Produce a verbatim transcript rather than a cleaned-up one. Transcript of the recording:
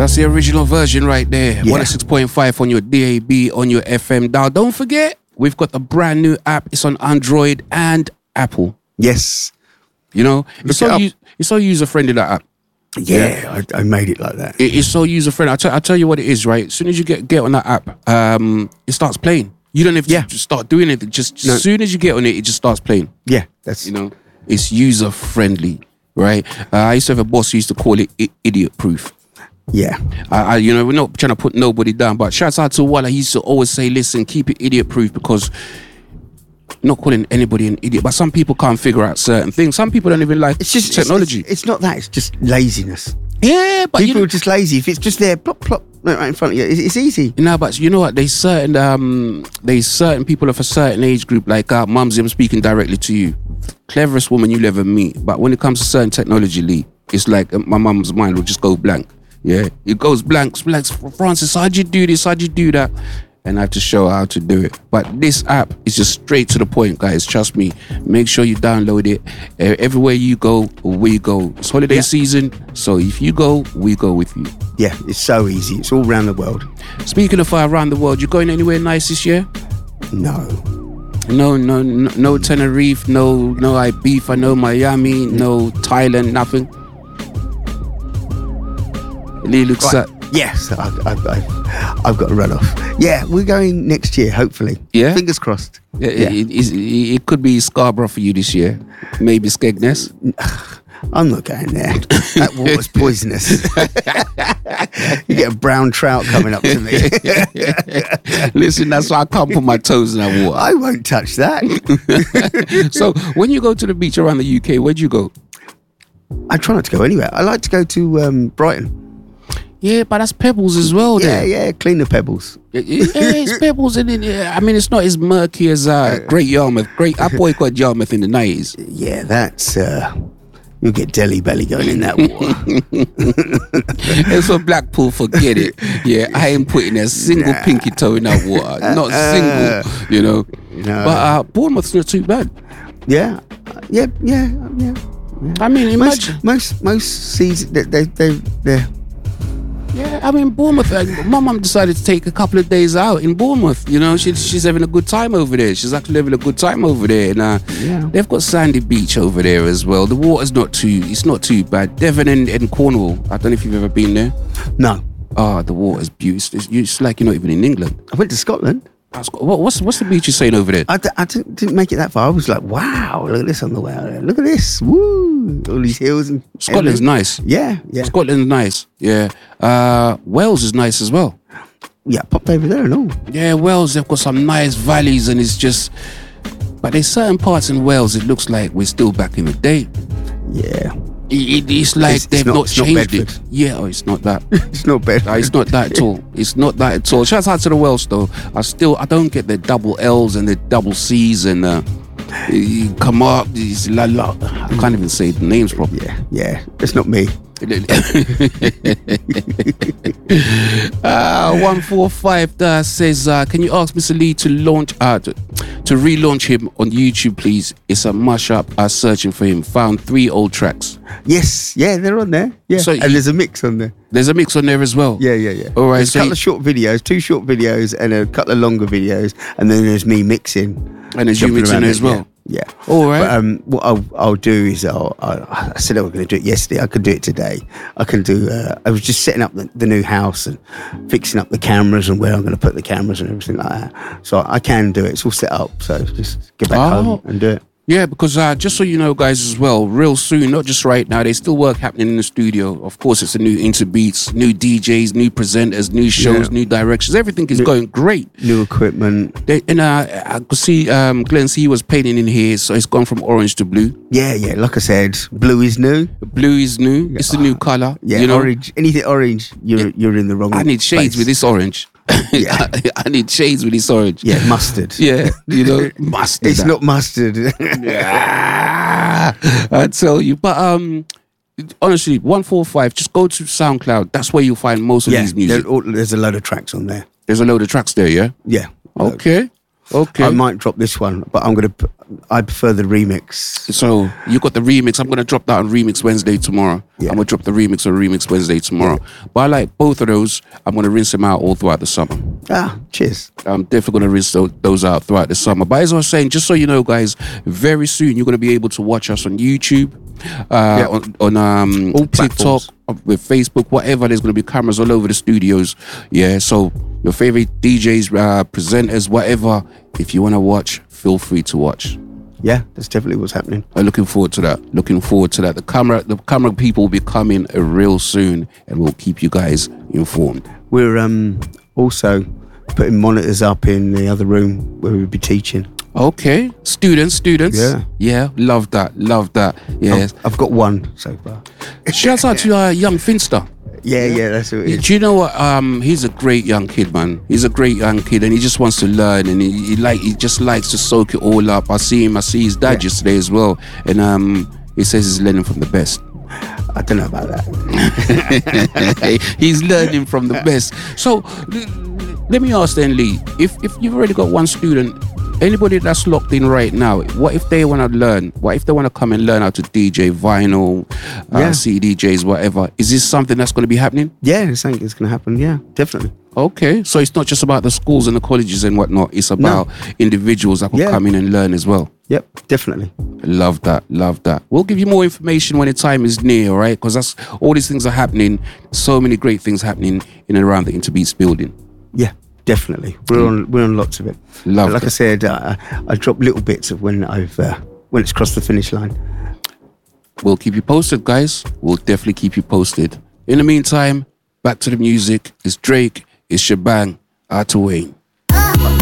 That's the original version right there. Yeah. one oh six point five on your D A B, on your F M dial. Don't forget, we've got a brand new app. It's on Android and Apple. Yes. You know, it's Look so, it u- it's so user-friendly, that app. Yeah, I, I made it like that. It, it's so user-friendly. I'll, t- I'll tell you what it is, right? As soon as you get, get on that app, um, it starts playing. You don't have to Yeah. just start doing it. Just No. as soon as you get on it, it just starts playing. Yeah, that's You know, it's user-friendly, right? Uh, I used to have a boss who used to call it I- idiot-proof. yeah, I, I, you know, we're not trying to put nobody down, but shouts out to Walla. He used to always say, listen, keep it idiot-proof, because not calling anybody an idiot, but some people can't figure out certain things. Some people don't even like it's just technology. It's, it's, it's not that. It's just laziness. yeah, but People you know, are just lazy. If it's just there, plop plop, right in front of you, it's, it's easy. you know, but you know what? There's certain, um, there's certain people of a certain age group, like uh, Mumsy, I'm speaking directly to you. Cleverest woman you'll ever meet. But when it comes to certain technology, Lee, it's like uh, my mum's mind will just go blank. Yeah, it goes blank. Blank. Francis, how'd you do this? How'd you do that? And I have to show her how to do it. But this app is just straight to the point, guys. Trust me. Make sure you download it. Uh, everywhere you go, we go. It's holiday Yeah. season, so if you go, we go with you. Yeah, it's so easy. It's all around the world. Speaking of uh, around the world, you going anywhere nice this year? No. No, no, no, no Tenerife, no, no Ibiza, no Miami, no Thailand, nothing. Lee looks Right. at. Yes, I, I, I, I've got to run off. Yeah, we're going next year, hopefully. Yeah? Fingers crossed. It, Yeah. it, it, it could be Scarborough for you this year. Maybe Skegness. I'm not going there. That water's poisonous. You get a brown trout coming up to me. Listen, that's why I can't put my toes in that water. I won't touch that. So when you go to the beach around the U K, where'd you go? I try not to go anywhere. I like to go to um, Brighton. Yeah, but that's Pebbles as well. Yeah, There. yeah, clean the pebbles. Yeah, it's Pebbles in it. Yeah, I mean, it's not as murky as uh, Great Yarmouth. Great, I boycotted Yarmouth in the nineties. Yeah, that's... Uh, you'll get Delhi belly going in that water. And for Blackpool, forget it. Yeah, I ain't putting a single Nah. pinky toe in that water. Not single, you know. No. But uh, Bournemouth's not too bad. Yeah, yeah, yeah, yeah. I mean, imagine. Most, most, most seasons, they, they, they, they're... Yeah, I mean, Bournemouth, uh, my mum decided to take a couple of days out in Bournemouth. You know, she, she's having a good time over there. She's actually having a good time over there. And uh, Yeah. they've got Sandy Beach over there as well. The water's not too, it's not too bad. Devon and, and Cornwall, I don't know if you've ever been there. No. Oh, the water's beautiful. It's, it's like you're not even in England. I went to Scotland. That's- What, what's, what's the beach you're saying over there? I, d- I didn't, didn't make it that far. I was like, wow, look at this on the way out there. Look at this. Woo. All these hills. and Scotland's everything. nice. Yeah, yeah. Scotland's nice. Yeah. Uh, Wales is nice as well. Yeah, I popped over there and all. Yeah, Wales, they've got some nice valleys and it's just... But there's certain parts in Wales, it looks like we're still back in the day. Yeah. It, it, it's like It's- it's they've not- not, it's not changed it. Bedford. Yeah, oh, it's not that. It's not bad. No, it's not that at all. It's not that at all. Shout out to the Welsh though. I still, I don't get the double L's and the double C's and uh, you come up, it's la la. I can't even say the names properly. Yeah, yeah. It's not me. uh, one four five uh, says, uh, can you ask Mister Lee to launch, uh, to, to relaunch him on YouTube, please? It's a mashup. I was searching for him. Found three old tracks. Yes, yeah, they're on there. Yeah, So and you- there's a mix on there. There's a mix on there as well. Yeah, yeah, yeah. All right, There's so a couple you- of short videos, two short videos, and a couple of longer videos, and then there's me mixing. And there's you jumping mixing around as it, well. Yeah. All right. But, um, what I'll, I'll do is I'll, I, I said I was going to do it yesterday. I could do it today. I can do. Uh, I was just setting up the, the new house and fixing up the cameras and where I'm going to put the cameras and everything like that. So I can do it. It's all set up. So just get back Oh. home and do it. Yeah, because uh, just so you know, guys, as well, real soon, not just right now, there's still work happening in the studio. Of course, it's a new Interbeats, new D Js, new presenters, new shows, Yeah. new directions. Everything is going great. New equipment. They, and uh, I could see um, Glenn C was painting in here, so it's gone from orange to blue. Yeah, yeah. Like I said, blue is new. Blue is new. It's the new color. Yeah, you know? orange. Anything orange, you're you're in the wrong. I need shades place. with this orange. Yeah. I need shades with this orange. Yeah, mustard. Yeah, you know, mustard. It's not mustard. Yeah, I tell you. But um, honestly, one four five. Just go to SoundCloud. That's where you'll find most of yeah, these music. there- all- there's a load of tracks on there. There's a load of tracks there. Yeah. Yeah. Okay. Okay. I might drop this one, but I'm gonna. I prefer the remix. So you got the remix. I'm gonna drop that on Remix Wednesday tomorrow. Yeah. I'm gonna drop the remix on Remix Wednesday tomorrow. Yeah. But I like both of those. I'm gonna rinse them out all throughout the summer. Ah, cheers. I'm definitely gonna rinse those, those out throughout the summer. But as I was saying, just so you know, guys, very soon you're gonna be able to watch us on YouTube, uh, Yeah. on, on um, All TikTok, platforms. with Facebook, whatever. There's gonna be cameras all over the studios. Yeah. So your favorite D Js, uh, presenters, whatever. If you wanna watch, feel free to watch. Yeah, that's definitely what's happening. I'm looking forward to that. Looking forward to that. The camera, the camera people will be coming uh, real soon, and we'll keep you guys informed. We're um also putting monitors up in the other room where we'll be teaching. Okay, students, students. Yeah. yeah. Love that. Love that. Yes. I've, I've got one so far. Shouts out to uh, young Finster. Yeah, yeah, that's what it is. Do you know what? Um, he's a great young kid, man. He's a great young kid, and he just wants to learn, and he, he like he just likes to soak it all up. I see him. I see his dad Yeah. yesterday as well, and um, he says he's learning from the best. I don't know about that. He's learning from the best. So l- let me ask then, Lee, if if you've already got one student, anybody that's locked in right now, what if they want to learn? What if they want to come and learn how to D J vinyl, uh, Yeah. C D Js, whatever? Is this something that's going to be happening? Yeah, I think it's going to happen. Yeah, definitely. Okay, so it's not just about the schools and the colleges and whatnot. It's about individuals that will Yeah. come in and learn as well. Yep, definitely. Love that, love that. We'll give you more information when the time is near, all right? Because that's all these things are happening. So many great things happening in and around the Interbeats building. Yeah, definitely. We're on we're on lots of it. Love But like it. I said, uh, I drop little bits of when I've uh, when it's crossed the finish line. We'll keep you posted, guys. We'll definitely keep you posted. In the meantime, back to the music. It's Drake, it's Shebang, Arthur Wayne.